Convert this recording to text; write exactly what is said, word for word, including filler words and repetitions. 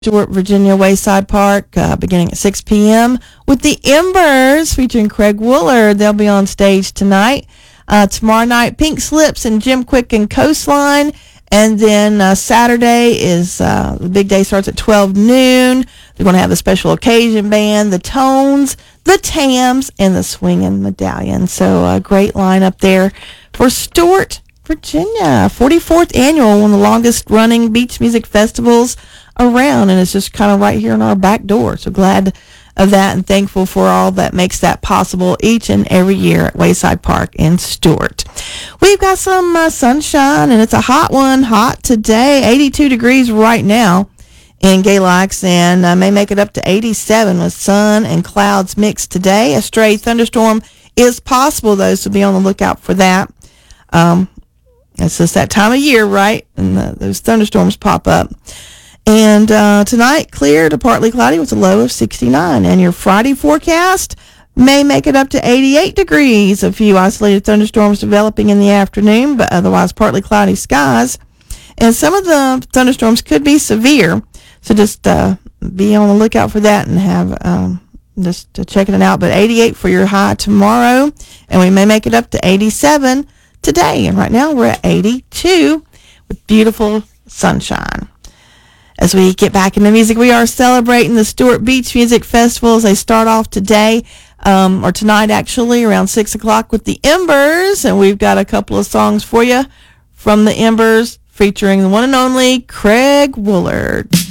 Stuart, Virginia, Wayside Park, uh, beginning at six p.m. with the Embers featuring Craig Woolard. They'll be on stage tonight. Uh, tomorrow night, Pink Slips and Jim Quick and Coastline. And then uh, Saturday is uh, the big day, starts at twelve noon. They're going to have the special occasion band, the Tones, the Tams, and the Swingin' Medallion. So a great lineup there for Stuart, Virginia. forty-fourth annual, one of the longest running beach music festivals around, and it's just kind of right here in our back door. So glad of that and thankful for all that makes that possible each and every year at Wayside Park in Stuart. We've got some uh, sunshine, and it's a hot one, hot today, eighty-two degrees right now in Galax, and uh, may make it up to eighty-seven with sun and clouds mixed today. A stray thunderstorm is possible, though, so be on the lookout for that. Um, it's just that time of year, right? And uh, those thunderstorms pop up. And uh, tonight, clear to partly cloudy with a low of sixty-nine. And your Friday forecast may make it up to eighty-eight degrees. A few isolated thunderstorms developing in the afternoon, but otherwise partly cloudy skies. And some of the thunderstorms could be severe, so just uh, be on the lookout for that and have um, just uh, checking it out. But eighty-eight for your high tomorrow, and we may make it up to eighty-seven today. And right now we're at eighty-two with beautiful sunshine. As we get back into music, we are celebrating the Stuart Beach Music Festival as they start off today, um, or tonight actually, around six o'clock with the Embers. And we've got a couple of songs for you from the Embers featuring the one and only Craig Woolard.